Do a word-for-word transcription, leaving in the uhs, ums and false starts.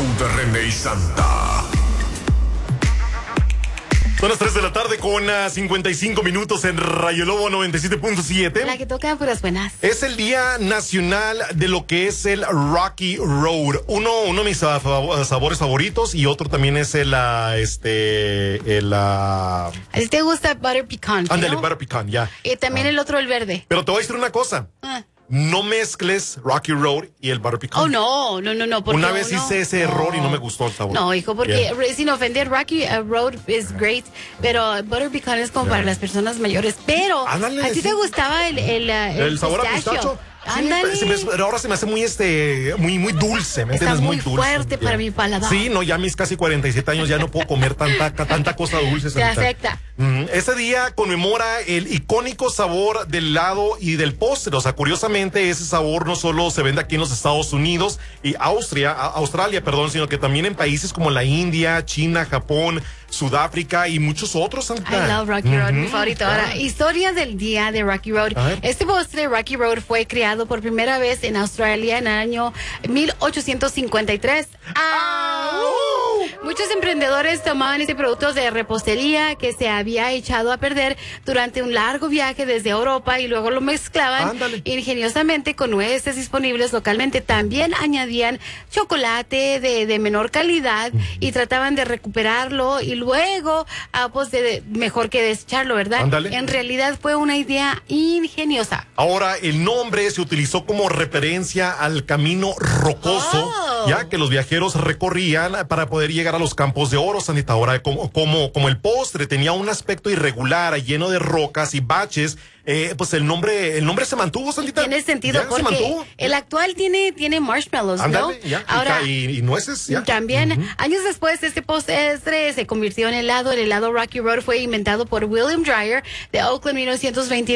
de René y Santa. Son las tres de la tarde con uh, cincuenta y cinco minutos en Rayo Lobo noventa y siete punto siete. La que toca puras buenas. Es el Día Nacional de lo que es el Rocky Road. Uno, uno de mis uh, sabores favoritos y otro también es el, uh, este, el... Uh... ¿A ti te gusta butter pecan? Ándale, ¿no? butter pecan, ya. Y también ah. el otro, el verde. Pero te voy a decir una cosa. Ah. No mezcles Rocky Road y el butter pecan. Oh, no, no, no, no. Porque Una vez uno... hice ese error no. y no me gustó el sabor. No, hijo, porque yeah. sin ofender, Rocky uh, Road is great, pero butter pecan es como yeah. para las personas mayores. Pero, Ándale, ¿a ti sí. te gustaba el, el, el, el sabor pistacho? a pistacho? Ándale. Sí, pero ahora se me hace muy este muy muy dulce, ¿me entiendes? Está muy, muy dulce, fuerte ya. para mi paladar. Sí, no, ya a mis casi cuarenta y siete años ya no puedo comer tanta tanta cosa dulce. Te afecta. Mm, ese día conmemora el icónico sabor del helado y del postre. O sea, curiosamente ese sabor no solo se vende aquí en los Estados Unidos y Austria, Australia, perdón, sino que también en países como la India, China, Japón, Sudáfrica y muchos otros. Santa. I love Rocky Road, mm-hmm. mi favorito. Ahora, historia del día de Rocky Road. Este postre Rocky Road fue creado por primera vez en Australia en el año mil ochocientos cincuenta y tres. ¡Ah! Uh! Muchos emprendedores tomaban este producto de repostería que se había echado a perder durante un largo viaje desde Europa y luego lo mezclaban Ándale. ingeniosamente con nueces disponibles localmente. También añadían chocolate de, de menor calidad y trataban de recuperarlo y luego, ah, pues de, de, mejor que desecharlo, ¿verdad? Ándale. En realidad fue una idea ingeniosa. Ahora, el nombre se utilizó como referencia al camino rocoso, oh. ya que los viajeros recorrían para poder llegar a los campos de oro, Sandita. Ahora, como, como, como el postre tenía un aspecto irregular, lleno de rocas y baches, eh, pues el nombre, el nombre se mantuvo, Sandita. Tiene sentido, ya, porque el actual tiene, tiene marshmallows, Ándale, ¿no? Ya. Ahora, y, y nueces, ya. También, uh-huh. años después, este postre se convirtió en helado. El helado Rocky Road fue inventado por William Dreyer de Oakland, mil novecientos veinte.